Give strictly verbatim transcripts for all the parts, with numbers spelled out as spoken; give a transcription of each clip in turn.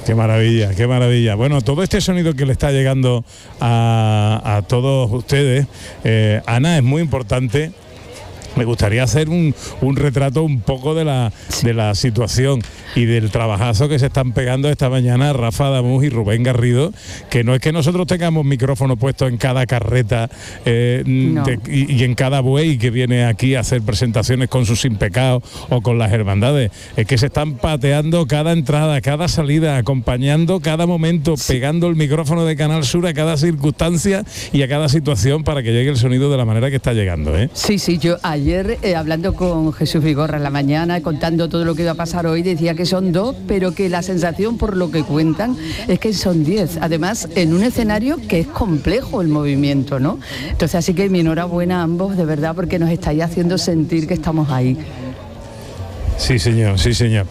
Qué maravilla, qué maravilla. Bueno, todo este sonido que le está llegando a, a todos ustedes, eh, Ana, es muy importante. Me gustaría hacer un, un retrato un poco de la, de la situación y del trabajazo que se están pegando esta mañana Rafa Adamuz y Rubén Garrido, que no es que nosotros tengamos micrófono puesto en cada carreta eh, no. de, y, y en cada buey que viene aquí a hacer presentaciones con sus Sin Pecado o con las hermandades, es que se están pateando cada entrada, cada salida, acompañando cada momento, sí. pegando el micrófono de Canal Sur a cada circunstancia y a cada situación para que llegue el sonido de la manera que está llegando, ¿eh? Sí, sí, yo ayer Ayer, eh, hablando con Jesús Vigorra en la mañana, contando todo lo que iba a pasar hoy, decía que son dos, pero que la sensación, por lo que cuentan, es que son diez. Además, en un escenario que es complejo el movimiento, ¿no? Entonces, así que mi enhorabuena a ambos, de verdad, porque nos estáis haciendo sentir que estamos ahí. Sí, señor, sí, señor.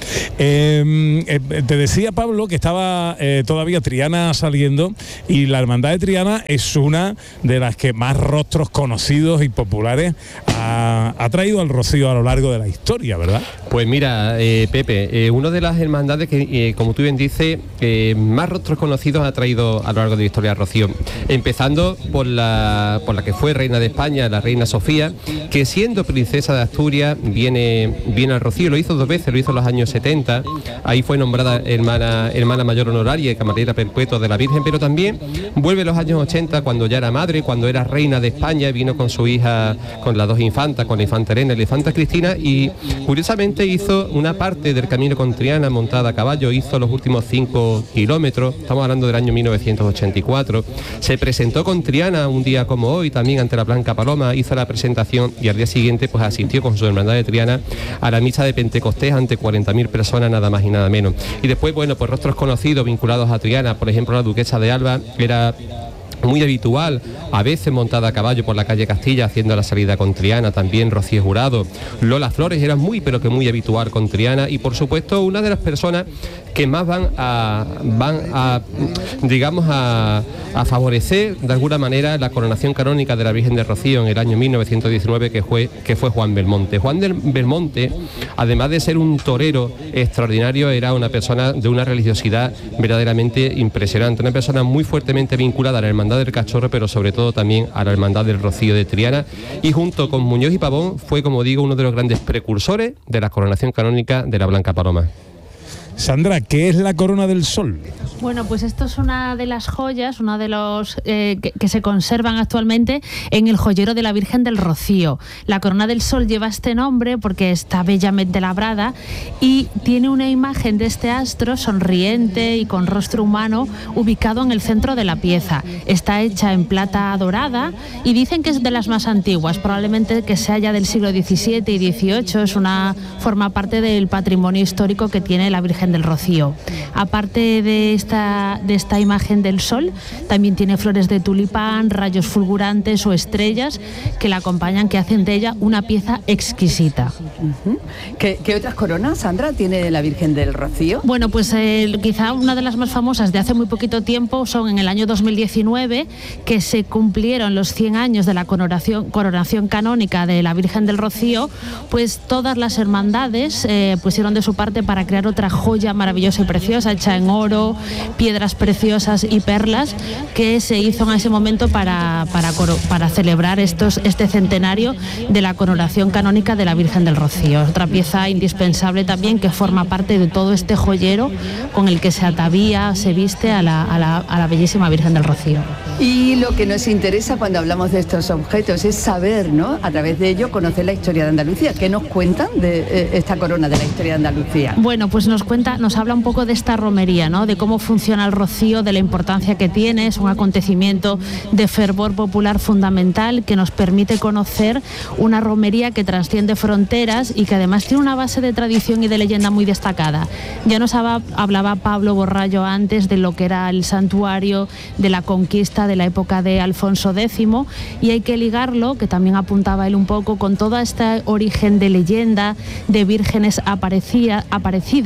Eh, eh, te decía, Pablo, que estaba eh, todavía Triana saliendo, y la Hermandad de Triana es una de las que más rostros conocidos y populares ha, ha traído al Rocío a lo largo de la historia, ¿verdad? Pues mira, eh, Pepe, eh, una de las hermandades que, eh, como tú bien dices, eh, más rostros conocidos ha traído a lo largo de la historia al Rocío, empezando por la, por la que fue reina de España, la reina Sofía, que siendo princesa de Asturias viene, viene al Rocío. Lo hizo dos veces, lo hizo en los años setenta, ahí fue nombrada hermana, hermana mayor honoraria y camarera perpetua de la Virgen, pero también vuelve en los años ochenta, cuando ya era madre, cuando era reina de España, vino con su hija, con las dos infantas, con la infanta Elena y la infanta Cristina, y curiosamente hizo una parte del camino con Triana montada a caballo, hizo los últimos cinco kilómetros, estamos hablando del año mil novecientos ochenta y cuatro, se presentó con Triana un día como hoy, también ante la Blanca Paloma, hizo la presentación y al día siguiente pues asistió con su hermandad de Triana a la misa de Pentecostés ante cuarenta mil personas, nada más y nada menos. Y después, bueno, pues rostros conocidos vinculados a Triana, por ejemplo, la duquesa de Alba era muy habitual, a veces montada a caballo por la calle Castilla haciendo la salida con Triana, también Rocío Jurado, Lola Flores era muy pero que muy habitual con Triana, y por supuesto una de las personas que más van a van a digamos a, a favorecer de alguna manera la coronación canónica de la Virgen de Rocío en el año mil novecientos diecinueve, que fue que fue Juan Belmonte. Juan del Belmonte, además de ser un torero extraordinario, era una persona de una religiosidad verdaderamente impresionante, una persona muy fuertemente vinculada a la Hermandad del Cachorro, pero sobre todo también a la Hermandad del Rocío de Triana, y junto con Muñoz y Pavón fue, como digo, uno de los grandes precursores de la coronación canónica de la Blanca Paloma. Sandra, ¿qué es la Corona del Sol? Bueno, pues esto es una de las joyas, una de los eh, que, que se conservan actualmente en el joyero de la Virgen del Rocío. La Corona del Sol lleva este nombre porque está bellamente labrada y tiene una imagen de este astro sonriente y con rostro humano ubicado en el centro de la pieza. Está hecha en plata dorada y dicen que es de las más antiguas, probablemente que sea ya del siglo diecisiete y dieciocho. Es una, forma parte del patrimonio histórico que tiene la Virgen del Rocío. Aparte de esta, de esta imagen del sol, también tiene flores de tulipán, rayos fulgurantes o estrellas que la acompañan, que hacen de ella una pieza exquisita. Uh-huh. ¿Qué, ¿Qué otras coronas, Sandra, tiene la Virgen del Rocío? Bueno, pues eh, quizá una de las más famosas de hace muy poquito tiempo son en el año dos mil diecinueve, que se cumplieron los cien años de la coronación, coronación canónica de la Virgen del Rocío, pues todas las hermandades eh, pusieron de su parte para crear otra joya maravillosa y preciosa, hecha en oro, piedras preciosas y perlas, que se hizo en ese momento para, para, para celebrar estos, este centenario de la coronación canónica de la Virgen del Rocío. Otra pieza indispensable también que forma parte de todo este joyero con el que se atavía, se viste a la, a la, a la bellísima Virgen del Rocío. Y lo que nos interesa cuando hablamos de estos objetos es saber, ¿no?, a través de ello, conocer la historia de Andalucía. ¿Qué nos cuentan de eh, esta corona de la historia de Andalucía? Bueno, pues nos cuenta, nos habla un poco de esta romería, ¿no?, de cómo funciona el Rocío, de la importancia que tiene. Es un acontecimiento de fervor popular fundamental que nos permite conocer una romería que trasciende fronteras y que además tiene una base de tradición y de leyenda muy destacada. Ya nos hablaba Pablo Borrallo antes de lo que era el santuario de la conquista de la época de Alfonso décimo, y hay que ligarlo, que también apuntaba él un poco, con todo este origen de leyenda de vírgenes aparecía, aparecidas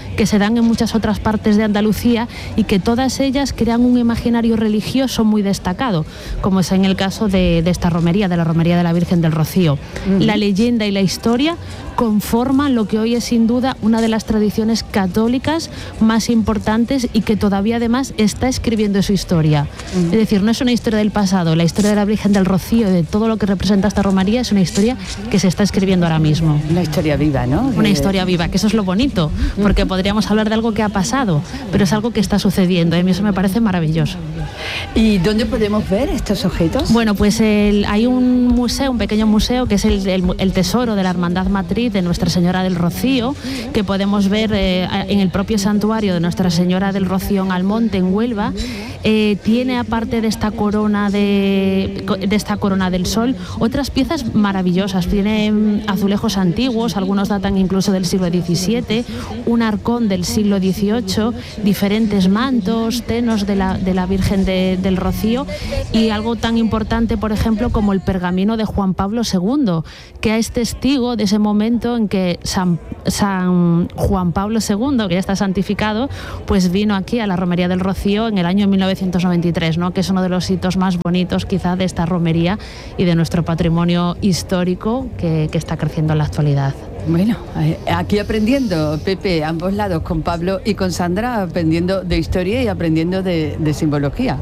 que se dan en muchas otras partes de Andalucía y que todas ellas crean un imaginario religioso muy destacado, como es en el caso de, de esta romería, de la romería de la Virgen del Rocío. Uh-huh. La leyenda y la historia conforman lo que hoy es sin duda una de las tradiciones católicas más importantes y que todavía además está escribiendo su historia. Uh-huh. Es decir, no es una historia del pasado, la historia de la Virgen del Rocío y de todo lo que representa esta romería es una historia que se está escribiendo ahora mismo. Una historia viva, ¿no? Una historia viva, que eso es lo bonito, porque podríamos hablar de algo que ha pasado, pero es algo que está sucediendo y a mí eso me parece maravilloso. ¿Y dónde podemos ver estos objetos? Bueno, pues el, hay un museo, un pequeño museo, que es el, el, el tesoro de la Hermandad Matriz de Nuestra Señora del Rocío, que podemos ver eh, en el propio santuario de Nuestra Señora del Rocío en Almonte, en Huelva. Eh, tiene, aparte de esta corona de, de esta corona del sol, otras piezas maravillosas. Tiene azulejos antiguos, algunos datan incluso del siglo diecisiete, un arcón del siglo dieciocho, diferentes mantos, tenos de la, de la Virgen de, del Rocío y algo tan importante, por ejemplo, como el pergamino de Juan Pablo segundo, que es testigo de ese momento en que San, San Juan Pablo segundo, que ya está santificado, pues vino aquí a la romería del Rocío en el año mil novecientos noventa y tres, ¿no? Que es uno de los hitos más bonitos quizá de esta romería y de nuestro patrimonio histórico que, que está creciendo en la actualidad. Bueno, aquí aprendiendo, Pepe, ambos lados, con Pablo y con Sandra, aprendiendo de historia y aprendiendo de, de simbología.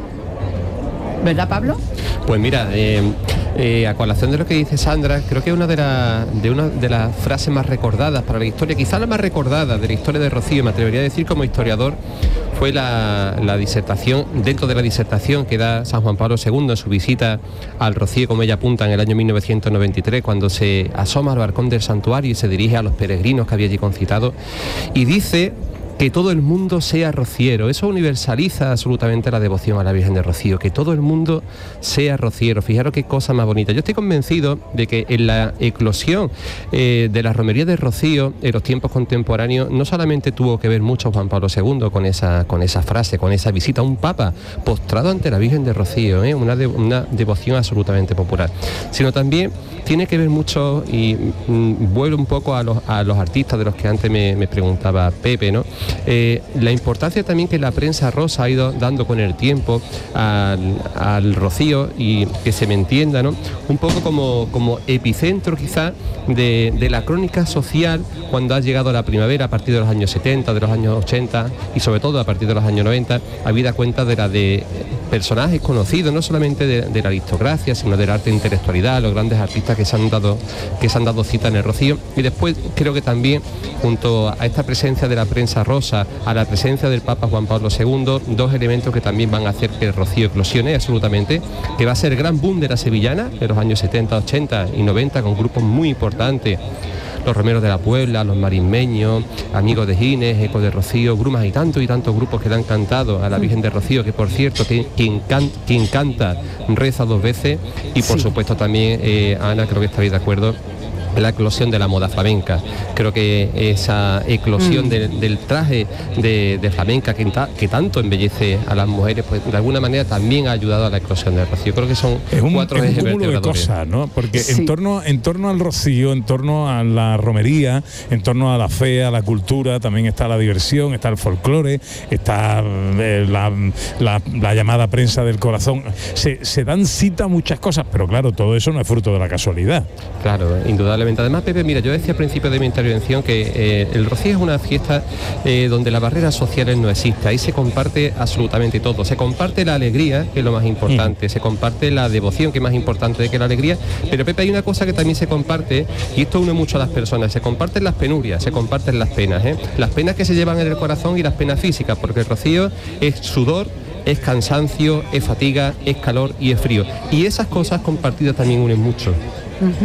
¿Verdad, Pablo? Pues mira, eh, eh, a colación de lo que dice Sandra, creo que una de, la, de una de las frases más recordadas para la historia, quizá la más recordada de la historia de Rocío, me atrevería a decir como historiador, fue la, la disertación, dentro de la disertación que da San Juan Pablo segundo en su visita al Rocío, como ella apunta, en el año mil novecientos noventa y tres, cuando se asoma al balcón del santuario y se dirige a los peregrinos que había allí concitado, y dice que todo el mundo sea rociero. Eso universaliza absolutamente la devoción a la Virgen de Rocío, que todo el mundo sea rociero. Fijaros qué cosa más bonita. Yo estoy convencido de que en la eclosión eh, de la romería de Rocío en los tiempos contemporáneos no solamente tuvo que ver mucho Juan Pablo segundo con esa, con esa frase, con esa visita a un papa postrado ante la Virgen de Rocío, ¿eh? una, de, una devoción absolutamente popular, sino también tiene que ver mucho, y mm, vuelvo un poco a los, a los artistas de los que antes me, me preguntaba Pepe, ¿no? Eh, la importancia también que la prensa rosa ha ido dando con el tiempo al, al Rocío, y que se me entienda, ¿no? Un poco como, como epicentro quizá de, de la crónica social cuando ha llegado la primavera a partir de los años setenta, de los años ochenta y sobre todo a partir de los años noventa, habida cuenta de la de personajes conocidos, no solamente de, de la aristocracia, sino del arte e intelectualidad, los grandes artistas que se han dado, que se han dado cita en el Rocío. Y después creo que también, junto a esta presencia de la prensa rosa, a la presencia del Papa Juan Pablo segundo, dos elementos que también van a hacer que el Rocío eclosione absolutamente, que va a ser el gran boom de la sevillana en los años setenta, ochenta y noventa, con grupos muy importantes: los Romeros de la Puebla, los Marismeños, Amigos de Gines, Eco de Rocío, Brumas y tantos y tantos grupos que le han cantado a la Virgen de Rocío, que por cierto, quien, can, quien canta reza dos veces. Y por sí. supuesto también, eh, Ana, creo que estaréis de acuerdo, la eclosión de la moda flamenca. Creo que esa eclosión mm. de, del traje de, de flamenca que, ta, que tanto embellece a las mujeres, pues de alguna manera también ha ayudado a la eclosión del Rocío. Creo que son es un, cuatro es ejes un cúmulo de cosas, ¿no? Porque sí. en torno en torno al Rocío, en torno a la romería, en torno a la fe, a la cultura, también está la diversión, está el folclore, está eh, la, la, la llamada prensa del corazón. Se, se dan cita muchas cosas, pero claro, todo eso no es fruto de la casualidad. Claro, indudablemente. Además, Pepe, mira, yo decía al principio de mi intervención que eh, el Rocío es una fiesta eh, donde las barreras sociales no existen. Ahí se comparte absolutamente todo. Se comparte la alegría, que es lo más importante, mm. se comparte la devoción, que es más importante que la alegría, pero Pepe, hay una cosa que también se comparte, y esto une mucho a las personas: se comparten las penurias, se comparten las penas, ¿eh? las penas que se llevan en el corazón y las penas físicas, porque el Rocío es sudor, es cansancio, es fatiga, es calor y es frío, y esas cosas compartidas también unen mucho. Uh-huh.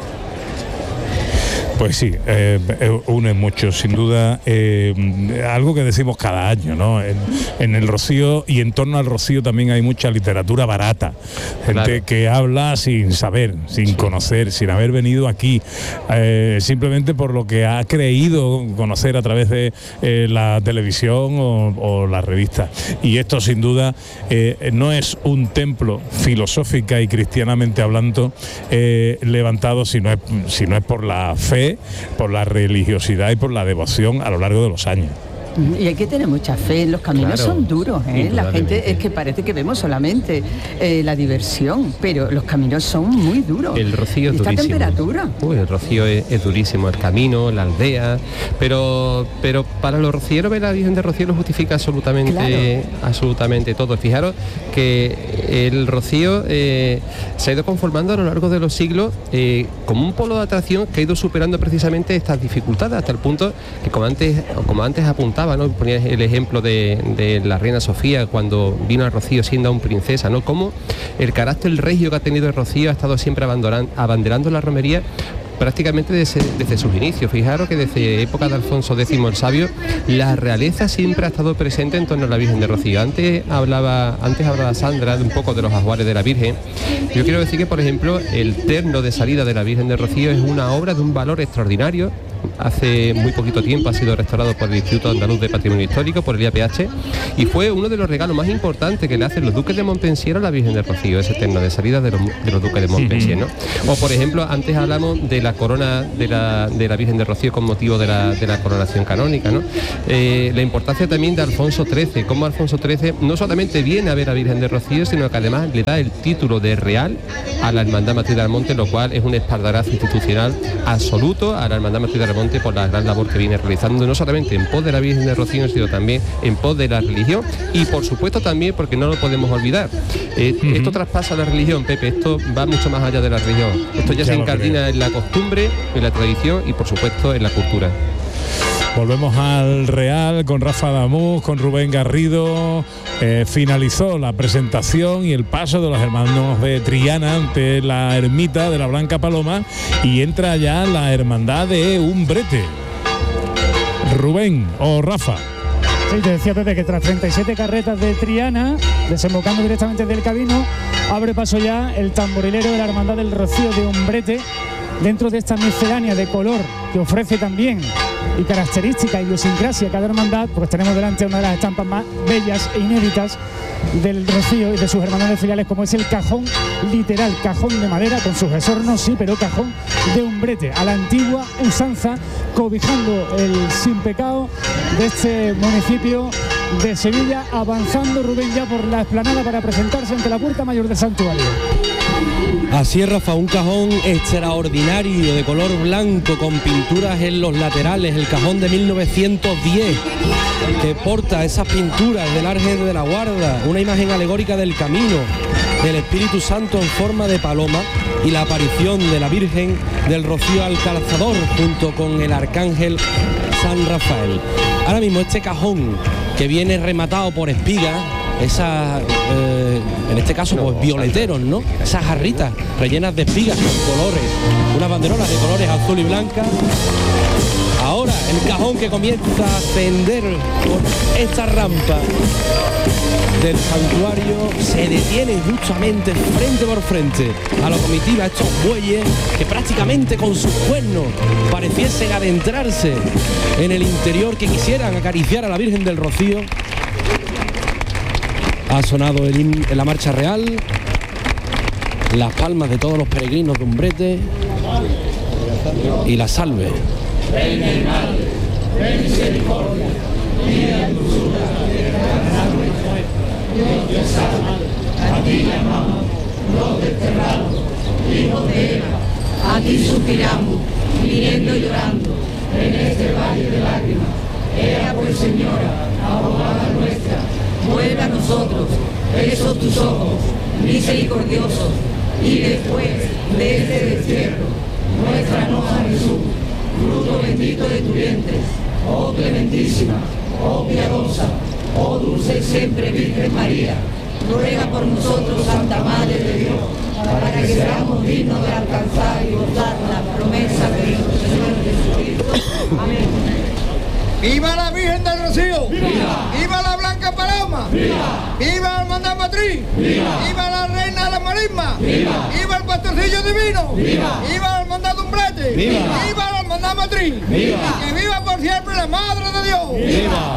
Pues sí, eh, une mucho, sin duda, eh, algo que decimos cada año, ¿no? En, en el Rocío y en torno al Rocío también hay mucha literatura barata, gente claro. que habla sin saber, sin sí. conocer, sin haber venido aquí, eh, simplemente por lo que ha creído conocer a través de eh, la televisión o, o la revista. Y esto, sin duda, eh, no es un templo filosófica y cristianamente hablando eh, levantado, si no es, si no es por la fe fe, por la religiosidad y por la devoción a lo largo de los años. Y hay que tener mucha fe, los caminos Claro, son duros, ¿eh? La gente es que parece que vemos solamente eh, la diversión, pero los caminos son muy duros. El Rocío es Esta durísimo. temperatura. Uy, el Rocío es, es durísimo, el camino, la aldea, pero pero para los rocieros ver a la Virgen de Rocío lo justifica absolutamente, Claro. absolutamente todo. Fijaros que el Rocío eh, se ha ido conformando a lo largo de los siglos eh, como un polo de atracción que ha ido superando precisamente estas dificultades, hasta el punto que como antes, como antes apuntaba, ¿no? Ponía el ejemplo de, de la reina Sofía cuando vino a Rocío siendo aún princesa, ¿no? Como el carácter regio que ha tenido el Rocío ha estado siempre abandoran- abanderando la romería prácticamente desde, desde sus inicios. Fijaros que desde época de Alfonso X el Sabio, la realeza siempre ha estado presente en torno a la Virgen de Rocío. Antes hablaba, antes hablaba Sandra de un poco de los ajuares de la Virgen. Yo quiero decir que, por ejemplo, el terno de salida de la Virgen de Rocío es una obra de un valor extraordinario. Hace muy poquito tiempo ha sido restaurado por el Instituto Andaluz de Patrimonio Histórico, por el I A P H, y fue uno de los regalos más importantes que le hacen los duques de Montpensier a la Virgen de Rocío, ese terno de salida de los, de los duques de Montpensier, ¿no? O, por ejemplo, antes hablamos de la corona de la, de la Virgen de Rocío con motivo de la, de la coronación canónica, ¿no? Eh, la importancia también de Alfonso trece, cómo Alfonso trece no solamente viene a ver a la Virgen de Rocío, sino que además le da el título de real a la Hermandad Matriz del Monte, lo cual es un espaldarazo institucional absoluto a la Hermandad Matriz del Monte por la gran labor que viene realizando, no solamente en pos de la Virgen de Rocío, sino también en pos de la religión, y por supuesto también, porque no lo podemos olvidar, eh, uh-huh. esto traspasa la religión, Pepe, esto va mucho más allá de la religión, esto ya, ya se encardina en la costumbre, en la tradición y por supuesto en la cultura. Volvemos al Real con Rafa Damús, con Rubén Garrido. Eh, finalizó la presentación y el paso de los hermanos de Triana ante la ermita de la Blanca Paloma y entra ya la hermandad de Umbrete. Rubén o Rafa. Sí, te decía Pepe que tras treinta y siete carretas de Triana, desembocando directamente del camino, abre paso ya el tamborilero de la Hermandad del Rocío de Umbrete, dentro de esta miscelánea de color que ofrece también y característica y idiosincrasia cada hermandad, pues tenemos delante una de las estampas más bellas e inéditas del Rocío y de sus hermandades filiales, como es el cajón literal, cajón de madera con sucesor, no sí, pero cajón de Umbrete, a la antigua usanza, cobijando el sin pecado de este municipio de Sevilla, avanzando Rubén ya por la explanada para presentarse ante la puerta mayor del santuario. Así es, Rafa, un cajón extraordinario de color blanco con pinturas en los laterales, el cajón de mil novecientos diez, que porta esas pinturas del Ángel de la Guarda, una imagen alegórica del camino, del Espíritu Santo en forma de paloma y la aparición de la Virgen del Rocío al Calzador junto con el Arcángel San Rafael. Ahora mismo este cajón que viene rematado por espigas, esas, eh, en este caso, pues violeteros, ¿no? Esas jarritas rellenas de espigas con colores, unas banderolas de colores azul y blanca. Ahora el cajón que comienza a ascender por esta rampa del santuario se detiene justamente frente por frente a la comitiva, estos bueyes que prácticamente con sus cuernos pareciesen adentrarse en el interior, que quisieran acariciar a la Virgen del Rocío. Ha sonado el in, en la marcha real, las palmas de todos los peregrinos de Umbrete y la salve. Ven el mal, ven misericordia, mira en dulzura, Dios te salve, a ti llamamos, los desterrados, hijos de Eva, a ti suspiramos, viniendo y llorando, en este valle de lágrimas. Ea pues, Señora, abogada nuestra, vuelve a nosotros esos tus ojos misericordiosos, y después de este destierro, muéstranos a Jesús, fruto bendito de tu vientre, oh clementísima, oh piadosa, oh dulce y siempre Virgen María. Ruega por nosotros, Santa Madre de Dios, para que seamos dignos de alcanzar y gozar la promesa de nuestro Señor Jesucristo. Amén. ¡Viva la Virgen del Rocío! ¡Viva! ¡Viva la Blanca Paloma! ¡Viva! ¡Viva la Hermandad Matriz! ¡Viva! ¡Viva la Reina de la Marisma! ¡Viva! ¡Viva el Pastorcillo Divino! ¡Viva! ¡Viva la Hermandad de Umbrete! ¡Viva! ¡Viva la Hermandad Matriz! ¡Viva! ¡Y viva por siempre la Madre de Dios! ¡Viva!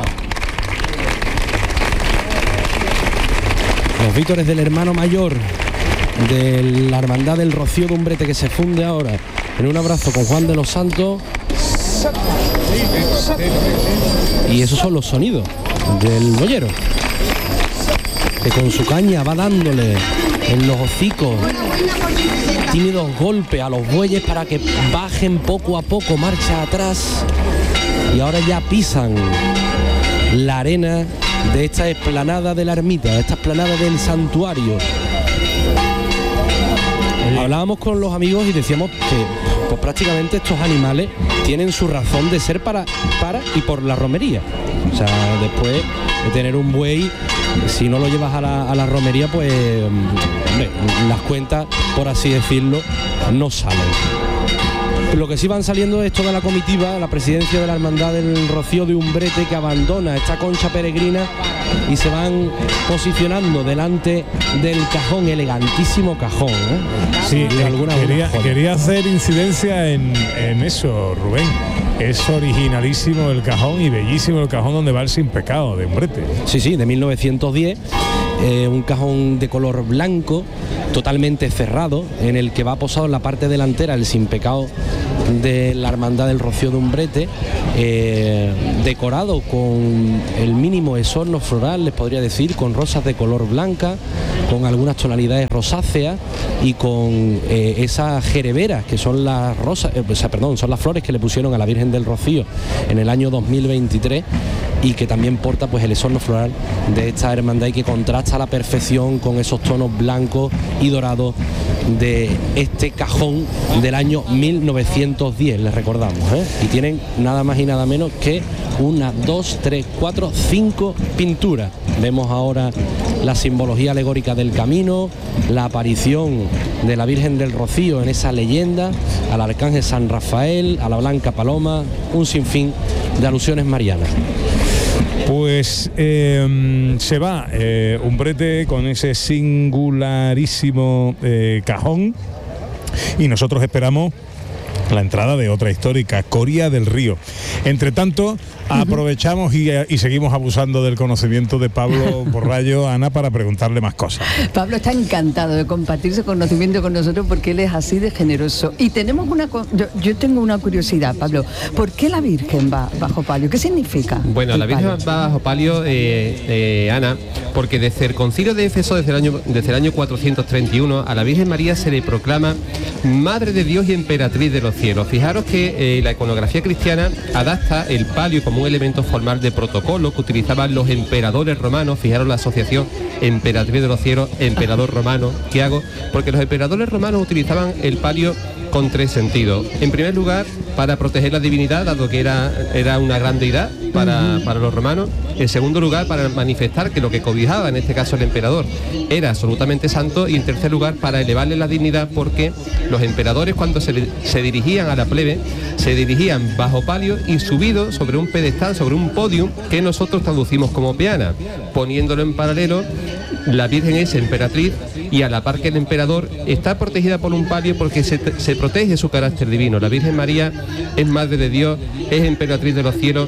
Los vítores del hermano mayor de la Hermandad del Rocío de Umbrete, que se funde ahora en un abrazo con Juan de los Santos. Y esos son los sonidos del boyero, que con su caña va dándole en los hocicos tímidos golpes a los bueyes para que bajen poco a poco, marcha atrás, y ahora ya pisan la arena de esta explanada de la ermita, de esta explanada del santuario. Hablábamos con los amigos y decíamos que pues, prácticamente estos animales tienen su razón de ser para, para y por la romería. O sea, después de tener un buey, si no lo llevas a la, a la romería, pues hombre, las cuentas, por así decirlo, no salen. Lo que sí van saliendo es toda la comitiva, la presidencia de la Hermandad del Rocío de Umbrete, que abandona esta concha peregrina y se van posicionando delante del cajón, elegantísimo cajón, ¿eh? Sí, de alguna quería, quería hacer incidencia en, en eso, Rubén. Es originalísimo el cajón y bellísimo el cajón donde va el Sin Pecado de Umbrete. Sí, sí, de mil novecientos diez, eh, un cajón de color blanco, totalmente cerrado, en el que va posado en la parte delantera el Sin Pecado de la Hermandad del Rocío de Umbrete, eh, decorado con el mínimo exorno floral, les podría decir, con rosas de color blanca, con algunas tonalidades rosáceas y con eh, esas jereveras que son las rosas, eh, o sea, perdón, son las flores que le pusieron a la Virgen del Rocío en el año dos mil veintitrés, y que también porta pues el exorno floral de esta hermandad y que contrasta a la perfección con esos tonos blancos y dorados de este cajón del año mil novecientos diez, les recordamos, ¿eh? Y tienen nada más y nada menos que una, dos, tres, cuatro, cinco pinturas. Vemos ahora la simbología alegórica del camino, la aparición de la Virgen del Rocío en esa leyenda, al Arcángel San Rafael, a la Blanca Paloma, un sinfín de alusiones marianas. Pues eh, se va eh, Umbrete con ese singularísimo eh, cajón, y nosotros esperamos la entrada de otra histórica, Coria del Río. Entre tanto, aprovechamos y, y seguimos abusando del conocimiento de Pablo Borrallo, Ana, para preguntarle más cosas. Pablo está encantado de compartir su conocimiento con nosotros porque él es así de generoso. Y tenemos una... Yo, yo tengo una curiosidad, Pablo. ¿Por qué la Virgen va bajo palio? ¿Qué significa? Bueno, la Virgen palio? va bajo palio, eh, eh, Ana, porque desde el Concilio de Éfeso, desde el, año, desde el año cuatrocientos treinta y uno, a la Virgen María se le proclama Madre de Dios y Emperatriz de los cielos. Fijaros que eh, la iconografía cristiana adapta el palio como un elemento formal de protocolo que utilizaban los emperadores romanos. Fijaros la asociación Emperatriz de los cielos, emperador romano. ¿Qué hago? Porque los emperadores romanos utilizaban el palio con tres sentidos. En primer lugar, para proteger la divinidad, dado que era, era una gran deidad para, para los romanos. En segundo lugar, para manifestar que lo que cobijaba, en este caso el emperador, era absolutamente santo. Y en tercer lugar, para elevarle la dignidad, porque los emperadores, cuando se, se dirigían a la plebe, se dirigían bajo palio y subido sobre un pedestal, sobre un podium, que nosotros traducimos como peana. Poniéndolo en paralelo, la Virgen es emperatriz, y a la par que el emperador está protegida por un palio porque se, se protege su carácter divino. La Virgen María es Madre de Dios, es emperatriz de los cielos.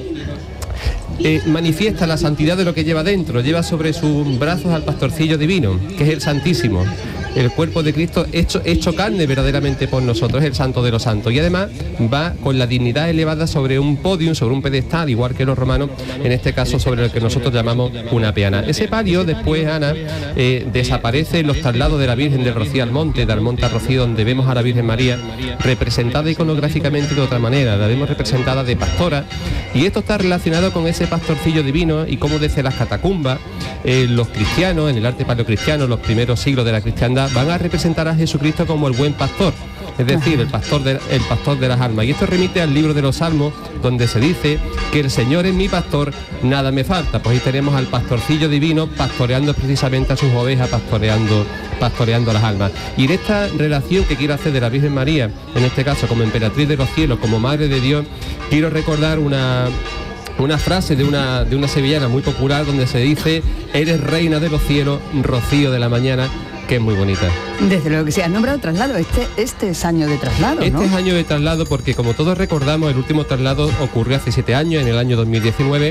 Eh, manifiesta la santidad de lo que lleva dentro, lleva sobre sus brazos al pastorcillo divino, que es el Santísimo, el cuerpo de Cristo hecho, hecho carne verdaderamente por nosotros, es el Santo de los Santos, y además va con la dignidad elevada sobre un podium, sobre un pedestal, igual que los romanos, en este caso sobre el que nosotros llamamos una peana. Ese palio después, Ana, eh, desaparece en los traslados de la Virgen del Rocío al monte, del monte al Rocío, donde vemos a la Virgen María representada iconográficamente de otra manera, la vemos representada de pastora, y esto está relacionado con ese pastorcillo divino y cómo desde las catacumbas eh, los cristianos, en el arte paleocristiano, los primeros siglos de la cristiandad, van a representar a Jesucristo como el buen pastor, es decir, el pastor de, el pastor de las almas. Y esto remite al libro de los Salmos, donde se dice que el Señor es mi pastor, nada me falta. Pues ahí tenemos al pastorcillo divino pastoreando precisamente a sus ovejas, pastoreando, pastoreando las almas. Y en esta relación que quiero hacer de la Virgen María, en este caso como emperatriz de los cielos, como Madre de Dios, quiero recordar una... una frase de una, de una sevillana muy popular, donde se dice: eres reina de los cielos, rocío de la mañana, que es muy bonita. Desde luego que sí. Has nombrado traslado. Este, este es año de traslado, Este ¿no? es año de traslado porque, como todos recordamos, el último traslado ocurrió hace siete años, en el año dos mil diecinueve,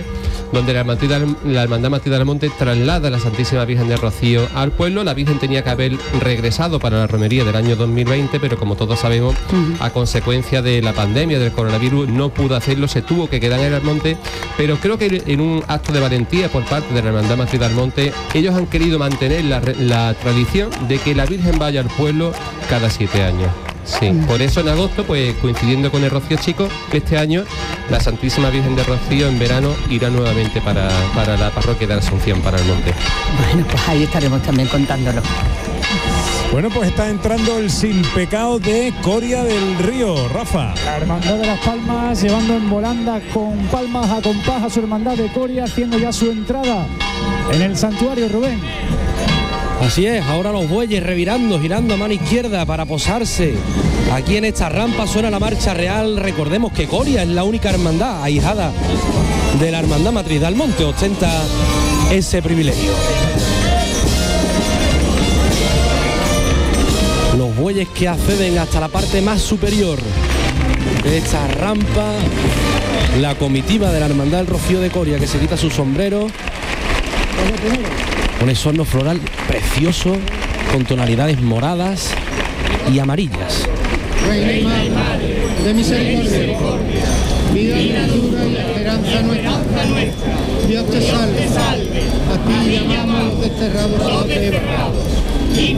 donde la hermandad, la hermandad Matriz del Monte traslada a la Santísima Virgen del Rocío al pueblo. La Virgen tenía que haber regresado para la romería del año dos mil veinte, pero como todos sabemos, uh-huh. a consecuencia de la pandemia, del coronavirus, no pudo hacerlo, se tuvo que quedar en el monte, pero creo que en un acto de valentía por parte de la hermandad Matriz del Monte, ellos han querido mantener la, la tradición de que la Virgen vaya al pueblo cada siete años. Sí, por eso en agosto, pues coincidiendo con el Rocío Chico, este año la Santísima Virgen de Rocío en verano irá nuevamente para, para la parroquia de la Asunción, para el monte. Bueno, pues ahí estaremos también contándolo. Bueno, pues está entrando el Sin Pecado de Coria del Río, Rafa. La Hermandad de las Palmas llevando en volanda con palmas a compás a su Hermandad de Coria, haciendo ya su entrada en el santuario, Rubén. Así es, ahora los bueyes revirando, girando a mano izquierda para posarse. Aquí en esta rampa suena la marcha real. Recordemos que Coria es la única hermandad ahijada de la Hermandad Matriz del Monte, ostenta ese privilegio. Los bueyes que acceden hasta la parte más superior de esta rampa, la comitiva de la Hermandad del Rocío de Coria, que se quita su sombrero con ese horno floral precioso con tonalidades moradas y amarillas. Reina Madre de misericordia, vida, dulzura y esperanza nuestra. Dios te salve, a ti llamamos los desterrados a la prueba.